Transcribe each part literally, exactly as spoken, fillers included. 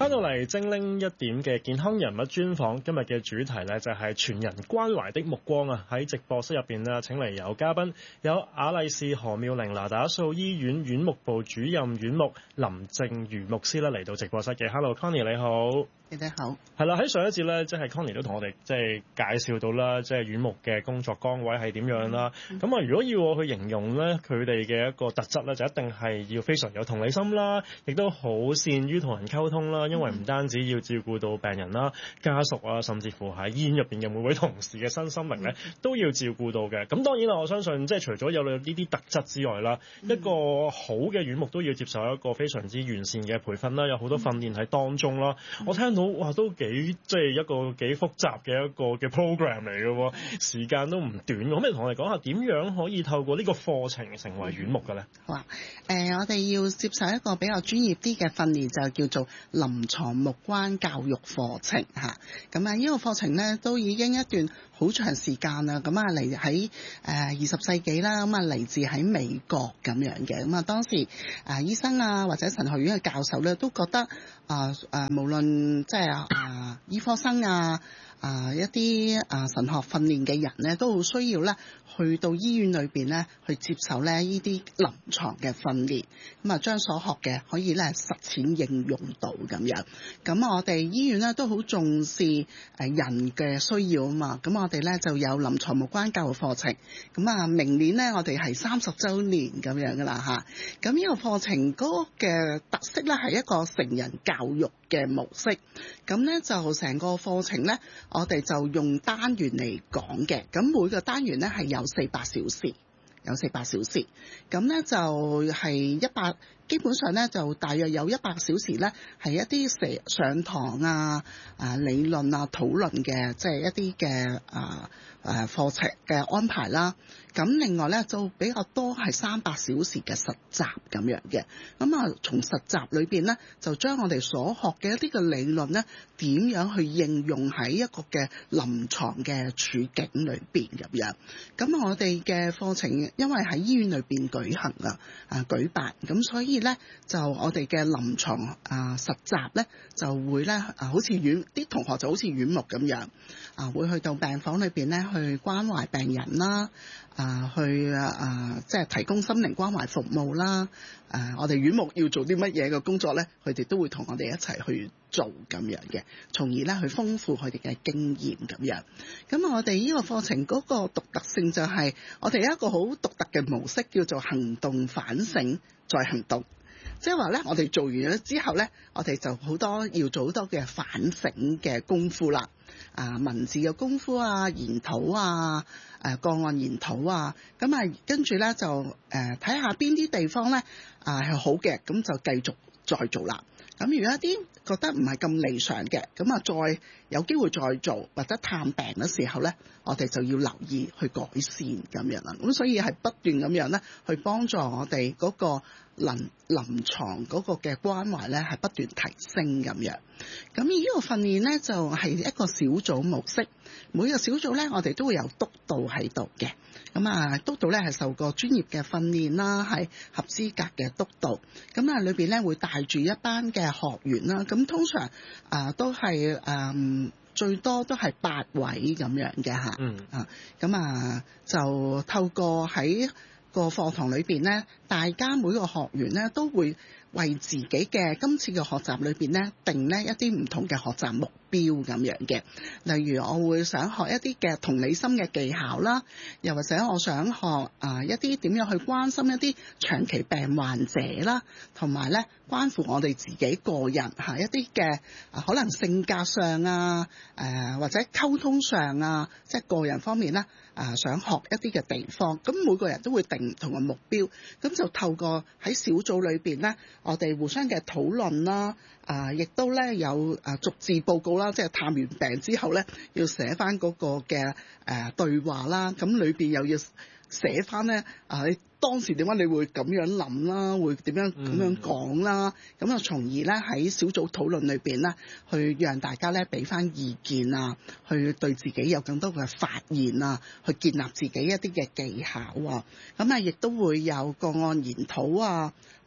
翻到嚟精靈一點嘅健康人物專訪，今日嘅主題呢就係全人關懷的目光啊！喺直播室入邊呢，請嚟有嘉賓，有雅麗氏何妙齡那打素醫院院牧部主任院牧林正如牧師咧嚟到直播室嘅。Hello Connie 你好， 你哋好。 係啦，喺上一節咧，即係 Connie 都同我哋即係介紹到啦，即係院牧嘅工作崗位係點樣啦。咁啊、嗯，如果要我去形容咧，佢哋嘅一個特質咧，就一定係要非常有同理心啦，亦都好善於同人溝通啦。因為唔單止要照顧到病人啦、家屬啊，甚至乎喺醫院入邊嘅每位同事嘅身心靈咧，都要照顧到嘅。咁當然啦，我相信即係除咗有呢啲特質之外啦，嗯、一個好嘅院牧都要接受一個非常之完善嘅培訓啦，有好多訓練喺當中啦。嗯、我聽到哇，都幾即係一個幾複雜嘅一個嘅 program 嚟嘅喎，時間都唔短。可唔可以同我哋講下點樣可以透過呢個課程成為院牧嘅咧？ 好啊，誒、呃，我哋要接受一個比較專業啲嘅訓練，就叫做臨床牧關教育課程嚇。咁啊，呢個課程咧都已經一段好長時間啦。咁啊，嚟喺誒二十世紀啦，咁啊嚟自喺美國咁樣嘅。咁啊，當時啊醫生啊或者神學院嘅教授咧都覺得啊誒、啊，無論即係啊醫科生啊。啊！一啲啊神學訓練嘅人咧，都好需要咧去到醫院裏邊咧去接受咧呢啲臨床嘅訓練，咁啊將所學嘅可以咧實踐應用到咁樣。咁我哋醫院咧都好重視誒人嘅需要啊嘛，咁我哋咧就有臨床牧關教育課程。咁啊，明年咧我哋係三十週年咁樣噶啦嚇。咁呢個課程嗰個嘅特色咧係一個成人教育嘅模式。咁咧就成個課程咧。我哋就用單元嚟講嘅，咁每個單元咧係有四百小時，有四百小時，咁咧就係一百，基本上咧就大約有一百小時咧係一啲上上堂啊、啊理論啊、討論嘅，即係一啲嘅啊誒課程嘅安排啦。咁另外咧就比較多係三百小時嘅實習咁樣嘅。咁啊，從實習裏邊咧就將我哋所學嘅一啲嘅理論咧點樣去應用喺一個嘅臨床嘅處境裏邊咁樣。咁我哋嘅課程因為喺醫院裏邊舉行啊啊舉辦，咁所以咧就我哋嘅臨床啊實習咧就會咧啊好似院啲同學就好似院牧咁樣啊，會去到病房裏邊咧去關懷病人啦。啊，去啊，即係提供心靈關懷服務啦。誒、啊，我哋院牧要做啲乜嘢嘅工作咧？佢哋都會同我哋一齊去做咁樣嘅，從而咧去豐富佢哋嘅經驗咁樣。咁我哋呢個課程嗰個獨特性就係、是、我哋有一個好獨特嘅模式，叫做行動反省再行動。即係話咧，我哋做完咗之後咧，我哋就好多要做好多嘅反省嘅功夫啦。啊，文字嘅功夫啊，研討啊，誒個案研討啊，咁啊跟住咧就誒睇下邊啲地方咧啊係好嘅，咁就繼續再做啦。咁如果一啲覺得唔係咁理想嘅，咁啊再有機會再做或者探病嘅時候咧，我哋就要留意去改善咁樣啦。咁所以係不斷咁樣咧去幫助我哋嗰個臨臨牀嗰個嘅關懷咧係不斷提升咁樣。咁呢個訓練咧就係一個小組模式，每個小組咧我哋都會有督導喺度嘅。咁啊，督導咧係受過專業嘅訓練啦，係合資格嘅督導。咁啊，裏邊咧會帶住一班嘅學員啦。咁通常啊、呃、都係誒、呃、最多都係八位咁樣嘅嚇。嗯啊，咁啊就透過喺個課堂裏邊咧，大家每個學員咧都會為自己嘅今次嘅學習裏邊咧定呢一啲唔同嘅學習目標咁樣嘅。例如我會想學一啲嘅同理心嘅技巧啦，又或者我想學啊一啲點樣去關心一啲長期病患者啦，同埋咧關乎我哋自己個人嚇一啲嘅啊可能性格上啊誒、呃、或者溝通上啊，即係個人方面啦啊想學一啲嘅地方。咁每個人都會定唔同嘅目標，咁就透過喺小組裏邊咧，我哋互相嘅討論啦，啊，亦都咧有啊逐字報告啦，即係探完病之後咧，要寫翻嗰個嘅誒對話啦，咁裏邊又要寫翻咧啊，你當時點解你會咁樣諗啦，會點樣咁樣講啦，咁啊、嗯、從而咧喺小組討論裏邊咧，去讓大家咧俾翻意見啊，去對自己有更多嘅發現啊，去建立自己一啲嘅技巧啊，咁啊亦都會有個案研討啊。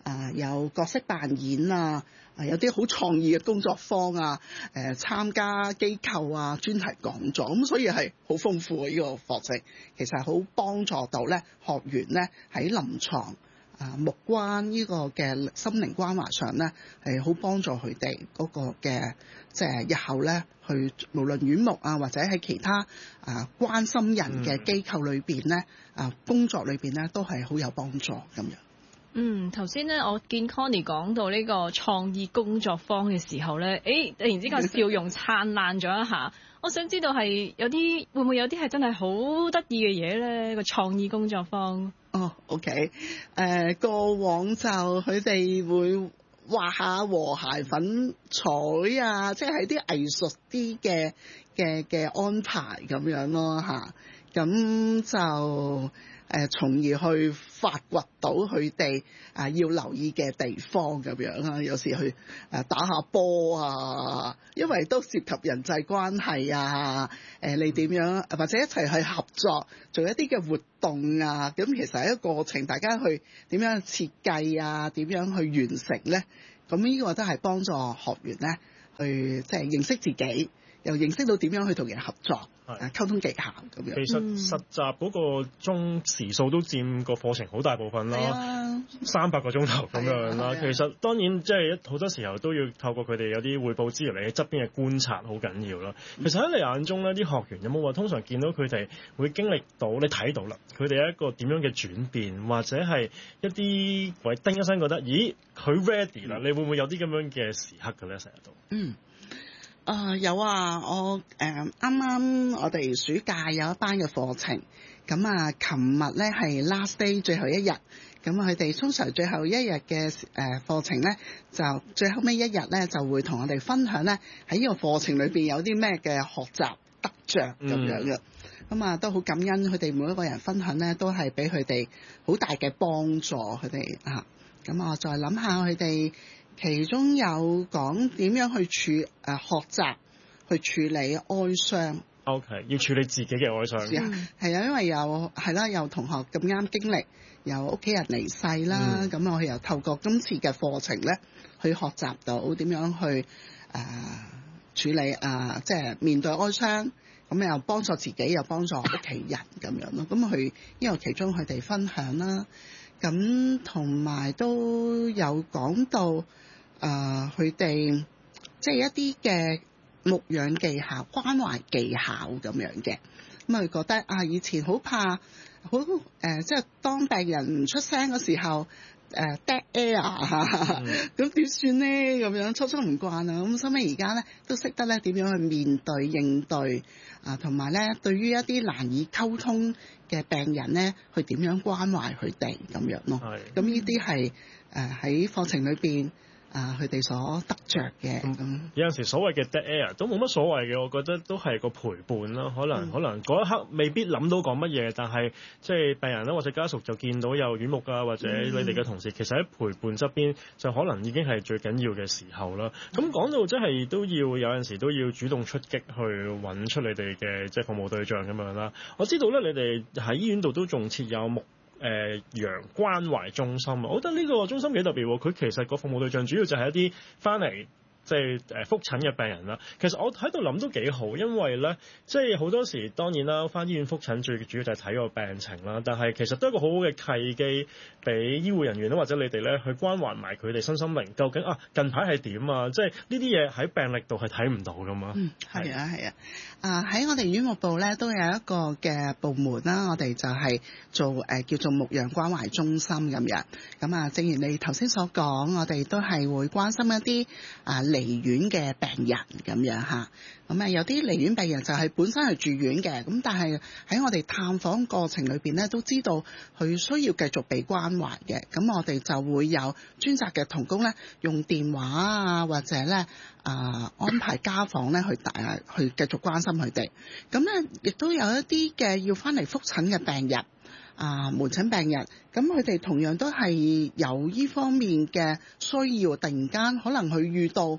啊有角色扮演啊，啊有啲好創意嘅工作坊啊，誒參加機構啊專題講座，咁所以係好豐富嘅呢個課程，其實係好幫助到咧學員咧喺臨床啊目關呢個嘅心靈關懷上咧係好幫助佢哋嗰個嘅即係日後咧去無論院牧啊或者喺其他啊關心人嘅機構裏邊咧啊工作裏邊咧都係好有幫助咁樣。 嗯，頭先咧我見 Connie 講到呢個創意工作坊嘅時候咧，誒突然之間笑容燦爛咗一下。我想知道係有啲會唔會有啲係真係好得意嘅嘢咧？個創意工作坊。 哦、oh，OK， 誒、呃、過往就佢哋會畫下和諧粉彩啊，即係啲藝術啲嘅嘅嘅安排咁樣咯嚇，咁就。誒，從而去發掘到佢哋啊要留意嘅地方咁樣啊，有時去誒打下波啊，因為都涉及人際關係啊，誒你點樣或者一齊去合作做一啲嘅活動啊，咁其實係一個過程，大家去點樣設計啊，點樣去完成咧？咁呢個都係幫助學員咧去即係認識自己，又認識到點樣去同人合作。係溝通技巧咁樣。 其實實習嗰個鐘時數都佔個課程好大部分啦，三百個鐘頭咁樣啦。其實當然即係好多時候都要透過佢哋有啲彙報資料，你喺側邊嘅觀察好緊要啦。其實喺你眼中咧，啲學員有冇話通常見到佢哋會經歷到你睇到啦，佢哋一個點樣嘅轉變，或者係一啲喂叮一聲覺得，咦佢 ready 啦？你會唔會有啲咁樣嘅時刻嘅咧？成日都嗯。啊、呃、有啊，我誒啱啱我哋暑假有一班嘅課程，咁啊，琴日咧係 last day 最後一日，咁佢哋通常最後一日嘅誒課程咧，就最後尾一日咧就會同我哋分享咧喺呢個課程裏邊有啲咩嘅學習得着咁樣嘅，咁、嗯、啊都好感恩佢哋每一個人分享咧，都係俾佢哋好大嘅幫助，佢哋啊，咁我再諗下佢哋。其中有講點樣去處誒、呃、學習去處理哀傷。 OK， 要處理自己嘅哀傷。係、 嗯、啊，因為有係啦，有同學咁啱經歷有屋企人離世啦，咁、嗯、我又透過今次嘅課程咧，去學習到點樣去誒、呃、處理啊、呃，即係面對哀傷，咁又幫助自己，又幫助屋企人咁樣咯。咁佢因為其中佢哋分享啦，咁同埋都有講到。誒佢哋即係一啲嘅牧養技巧、關懷技巧咁樣嘅，咁佢覺得啊，以前好怕，好誒、呃，即係當病人唔出聲嗰時候，誒、呃、dead air 啊，咁點算咧？咁樣初初唔慣啊，咁收尾而家咧都識得咧點樣去面對應對啊，同埋咧對於一啲難以溝通嘅病人咧，去點樣關懷佢哋咁樣咯。咁呢啲係誒喺課程裏邊。啊！佢哋所得着嘅咁、嗯， 有陣時所謂嘅 dead air 都冇乜所謂嘅，我覺得都係個陪伴啦。可能、嗯、可能嗰一刻未必諗到講乜嘢，但係即係病人啦或者家屬就見到有院牧啊或者你哋嘅同事，嗯、其實喺陪伴側邊就可能已經係最緊要嘅時候啦。咁、嗯、講到即係都要有陣時都要主動出擊去揾出你哋嘅即係服務對象咁樣啦。我知道咧，你哋喺醫院度都仲設有牧誒羊關懷中心啊，我覺得呢個中心幾特別喎。佢其實個服務對象主要就係一啲翻嚟即係誒覆診嘅病人啦。其實我喺度諗都幾好，因為咧即係好多時當然啦，翻醫院覆診最主要就係睇個病情啦。但係其實都係一個好好嘅契機，俾醫護人員啦或者你哋咧去關懷埋佢哋身心靈。究竟啊近排係點啊？即係呢啲嘢喺病歷度係睇唔到噶嘛。 嗯，係啊，係啊。啊喺我哋院牧部咧都有一個嘅部門啦，我哋就係做誒、呃、叫做牧養關懷中心咁樣。咁啊，正如你頭先所講，我哋都係會關心一啲啊離院嘅病人咁樣嚇。咁啊有啲離院病人就係本身係住院嘅，咁但係喺我哋探訪過程裏邊咧，都知道佢需要繼續被關懷嘅。咁我哋就會有專責嘅同工咧，用電話啊或者咧啊安排家訪咧去大去繼續關心佢哋。咁咧亦都有一啲嘅要翻嚟覆診嘅病人啊門診病人，咁佢哋同樣都係有呢方面嘅需要，突然間可能佢遇到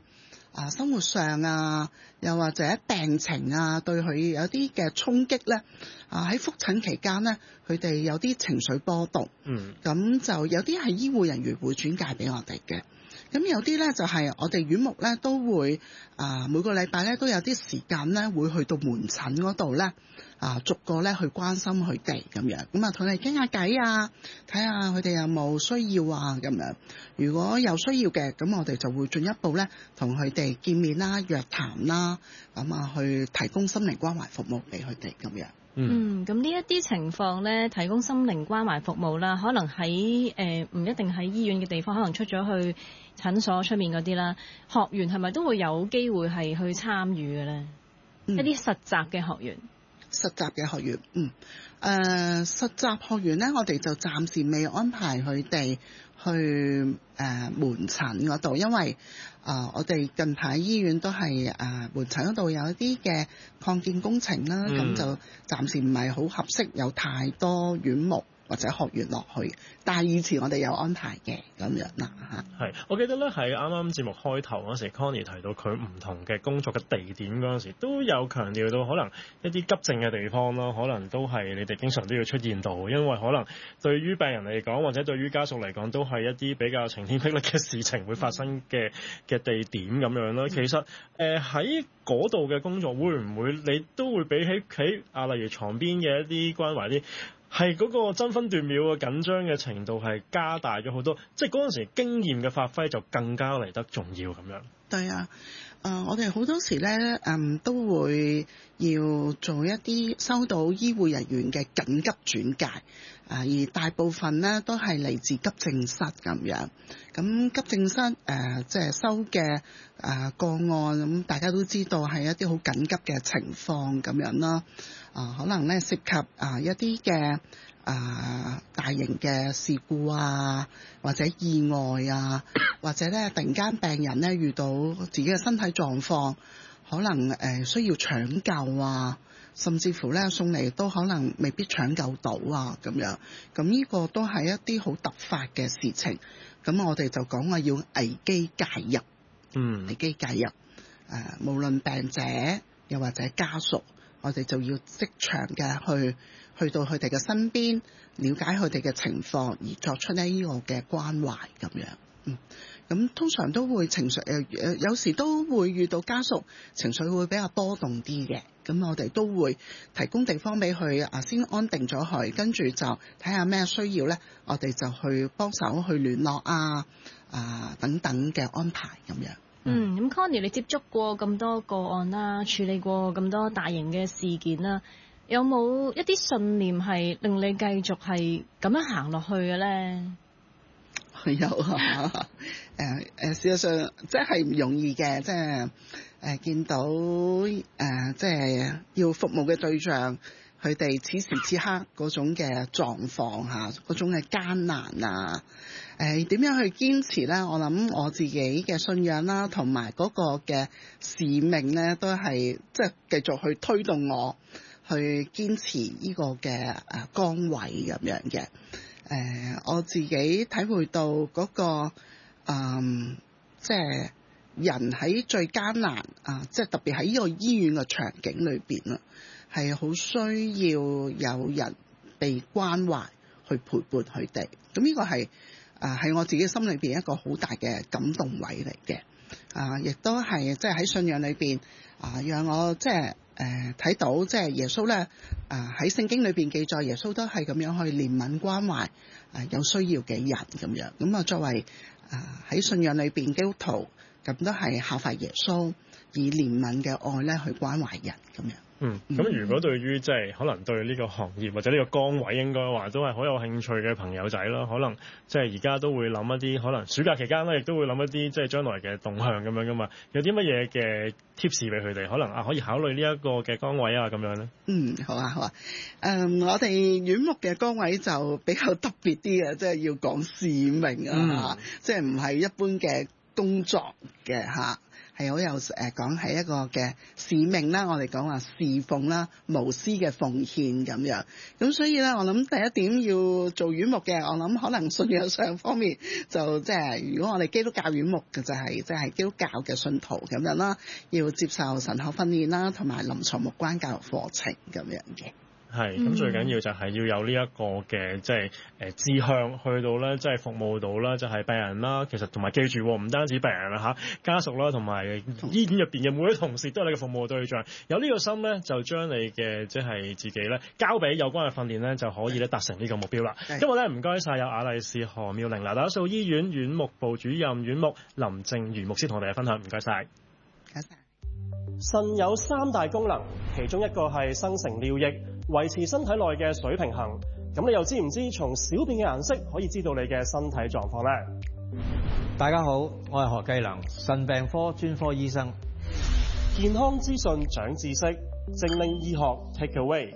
啊生活上啊，又或者病情啊，對佢有啲嘅衝擊咧，啊喺覆診期間咧，佢哋有啲情緒波動， 嗯， 咁就有啲係醫護人員會轉介俾我哋嘅。咁有啲咧就係我哋院牧咧都會啊每個禮拜咧都有啲時間咧會去到門診嗰度咧啊逐個咧去關心佢哋咁樣，咁啊同佢哋傾下偈啊，睇下佢哋有冇需要啊咁樣。如果有需要嘅，咁我哋就會進一步咧同佢哋見面啦、約談啦，咁啊去提供心靈關懷服務俾佢哋咁樣。 嗯，咁呢一啲情況咧，提供心靈關懷服務啦，可能喺誒唔一定喺醫院嘅地方，可能出咗去診所出面嗰啲啦，學員係咪都會有機會係去參與嘅咧？嗯、一啲實習嘅學員， 實習嘅學員，嗯，誒、呃、實習學員咧，我哋就暫時未安排佢哋去誒、呃、門診嗰度，因為啊、呃，我哋近排醫院都係誒、呃、門診嗰度有一啲嘅擴建工程啦，咁、嗯、就暫時唔係好合適，有太多院牧或者學員落去，但係以前我哋有安排嘅咁樣啦嚇。 係，我記得咧喺啱啱節目開頭嗰時 Connie 提到佢唔同嘅工作嘅地點嗰陣時，都有強調到可能一啲急症嘅地方咯，可能都係你哋經常都要出現到，因為可能對於病人嚟講或者對於家屬嚟講，都係一啲比較晴天霹靂嘅事情會發生嘅嘅地點咁樣咯。其實誒喺嗰度嘅工作會唔會你都會比起喺啊例如床邊嘅一啲關懷啲？係嗰個爭分奪秒嘅緊張嘅程度係加大咗好多，即係嗰陣時經驗嘅發揮就更加嚟得重要咁樣。 對啊，誒、呃、我哋好多時咧，嗯都會要做一啲收到醫護人員嘅緊急轉介，啊、呃、而大部分咧都係嚟自急症室咁樣。咁急症室誒即係收嘅誒、呃、個案，咁大家都知道係一啲好緊急嘅情況咁樣啦。啊、呃，可能咧涉及啊、呃、一啲嘅啊大型嘅事故啊，或者意外啊，或者咧突然間病人咧遇到自己嘅身體狀況，可能誒、呃、需要搶救啊，甚至乎咧送嚟都可能未必搶救到啊咁樣。咁呢個都係一啲好突發嘅事情。咁我哋就講話要危機介入，嗯，危機介入，誒、呃，無論病者又或者家屬，我哋就要即場嘅去去到佢哋嘅身邊，了解佢哋嘅情況，而作出呢呢個嘅關懷咁樣，嗯，咁通常都會情緒誒誒，有時都會遇到家屬情緒會比較波動啲嘅，咁我哋都會提供地方俾佢啊，先安定咗佢，跟住就睇下咩需要咧，我哋就去幫手去聯絡啊啊等等嘅安排咁樣。 嗯，咁 Connie 你接觸過咁多個案啦，處理過咁多大型嘅事件啦，有冇一啲信念係令你繼續係咁樣行落去嘅咧？ 有啊，誒誒，事實上即係唔容易嘅，即係誒見到誒、呃、即係要服務嘅對象，佢哋此時此刻嗰種嘅狀況嚇，嗰種嘅艱難啊，誒、呃、點樣去堅持咧？我諗我自己嘅信仰啦，同埋嗰個嘅使命咧，都係即係繼續去推動我去堅持呢個嘅誒崗位咁樣嘅。誒、呃，我自己體會到嗰、那個，嗯，即係人喺最艱難啊，即係特別喺呢個醫院嘅場景裏邊啦，係好需要有人被關懷去陪伴佢哋。咁呢個係啊，係我自己心裏邊一個好大嘅感動位嚟嘅。啊，亦都係即係喺信仰裏邊啊，讓我即係。誒睇、呃、到即係耶穌咧，啊喺聖經裏邊記載，耶穌都係咁樣去憐憫關懷啊、呃、有需要嘅人咁樣。咁啊作為啊喺、呃、信仰裏邊基督徒，咁都係效法耶穌，以憐憫嘅愛咧去關懷人咁樣。 嗯，咁如果對於即係可能對呢個行業或者呢個崗位應該話都係好有興趣嘅朋友仔啦，可能即係而家都會諗一啲可能暑假期間咧，亦都會諗一啲即係將來嘅動向咁樣噶嘛。有啲乜嘢嘅 tips 俾佢哋，可能啊可以考慮呢一個嘅崗位啊咁樣咧？ 嗯，好啊，好啊。誒、嗯，我哋院牧嘅崗位就比較特別啲嘅，即係要講使命啊，嗯、即係唔係一般嘅工作嘅嚇。係好有誒講係一個嘅使命啦，我哋講話侍奉啦、無私嘅奉獻咁樣。咁所以咧，我諗第一點要做院牧嘅，我諗可能信仰上方面就即係，如果我哋基督教院牧嘅就係即係基督教嘅信徒咁樣啦，要接受神學訓練啦，同埋臨床牧關教育課程咁樣嘅。 係，咁最緊要就係要有呢一個嘅即係誒志向去到咧，即係服務到啦，就係病人啦。其實同埋記住，唔單止病人啦嚇，家屬啦，同埋醫院入邊嘅每位同事都係你嘅服務對象。有呢個心咧，就將你嘅即係自己咧交俾有關嘅訓練咧，就可以咧達成呢個目標啦。今日咧唔該晒有雅麗氏何妙齡那打素醫院院牧部主任院牧林正如牧師同我哋嘅分享，唔該晒。 唔該晒。 腎有三大功能，其中一個係生成尿液，維持身體內嘅水平衡。咁你又知唔知從小便嘅顏色可以知道你嘅身體狀況呢？ 大家好，我係何繼良，腎病科專科醫生。 健康資訊長知識，精靈醫學 Take Away。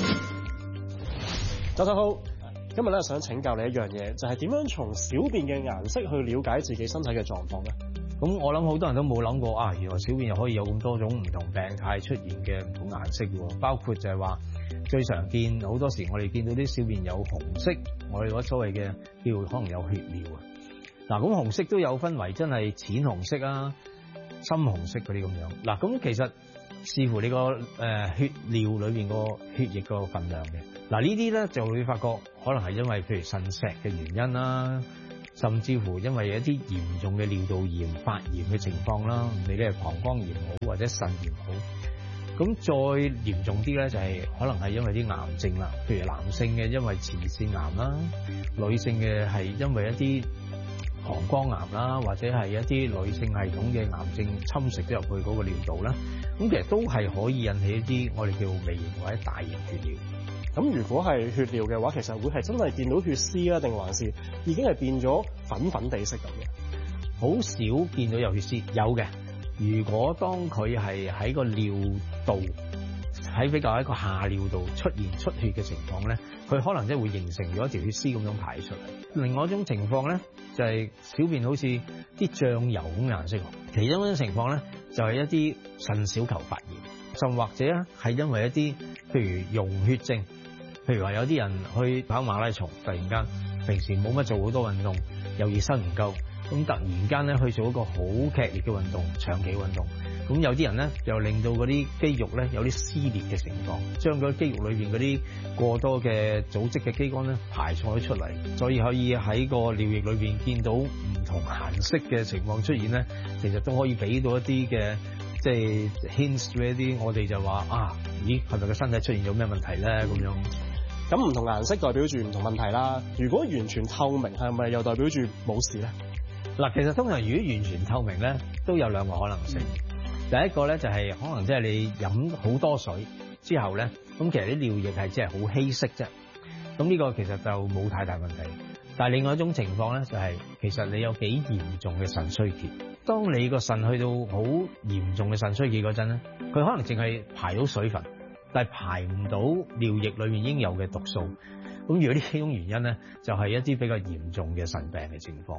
早晨好，今日咧想請教你一樣嘢，就係點樣從小便嘅顏色去了解自己身體嘅狀況呢？ 咁我諗好多人都冇諗過啊，原來小便又可以有咁多種唔同病態出現嘅唔同顏色喎，包括就係話最常見好多時我哋見到啲小便有紅色，我哋嗰所謂嘅叫可能有血尿啊。嗱，咁紅色都有分為真係淺紅色啊、深紅色嗰啲咁樣。嗱，咁其實視乎你個誒血尿裏邊個血液個分量嘅。嗱，呢啲咧就會發覺可能係因為譬如腎石嘅原因啦。甚至乎因為一啲嚴重嘅尿道炎、發炎嘅情況啦，你咧膀胱炎好或者腎炎好，咁再嚴重啲咧就係可能係因為啲癌症啦，譬如男性嘅因為前列腺癌啦，女性嘅係因為一啲膀胱癌啦，或者係一啲女性系統嘅癌症侵蝕咗入去嗰個尿道啦，咁其實都係可以引起一啲我哋叫微型或者大型血尿。 咁如果係血尿嘅話，其實會係真係見到血絲啊，定還是已經係變咗粉粉地色咁嘅？ 好少見到有血絲，有嘅。如果當佢係喺個尿道，喺比較一個下尿道出現出血嘅情況咧，佢可能即係會形成咗一條血絲咁樣排出嚟。另外一種情況咧，就係小便好似啲醬油咁顏色。其中一種情況咧，就係一啲腎小球發炎，甚或者係因為一啲譬如溶血症。譬如話有啲人去跑馬拉松，突然間平時冇乜做好多運動，又熱身唔夠，咁突然間咧去做一個好劇烈嘅運動，長期運動，咁有啲人咧又令到嗰啲肌肉咧有啲撕裂嘅情況，將嗰肌肉裏邊嗰啲過多嘅組織嘅肌酐咧排錯咗出嚟，所以可以喺個尿液裏邊見到唔同顏色嘅情況出現咧，其實都可以俾到一啲嘅即係 hints 一啲，我哋就話啊，咦係咪個身體出現咗咩問題咧咁樣？ 咁唔同顏色代表住唔同問題啦。如果完全透明，係咪又代表住冇事咧？ 嗱，其實通常如果完全透明咧，都有兩個可能性。第一個咧就係可能即係你飲好多水之後咧，咁其實啲尿液係即係好稀釋啫。咁呢個其實就冇太大問題。但係另外一種情況咧，就係其實你有幾嚴重嘅腎衰竭。當你個腎去到好嚴重嘅腎衰竭嗰陣咧，佢可能淨係排到水分，但係排唔到尿液裏面應有嘅毒素，咁如果呢幾種原因咧，就係一啲比較嚴重嘅腎病嘅情況。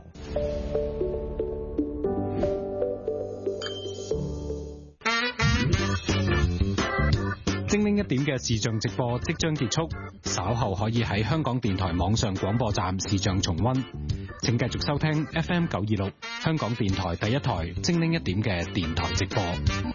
精靈一點嘅視像直播即將結束，稍後可以喺香港電台網上廣播站視像重溫。請繼續收聽 F M 九二六香港電台第一台精靈一點嘅電台直播。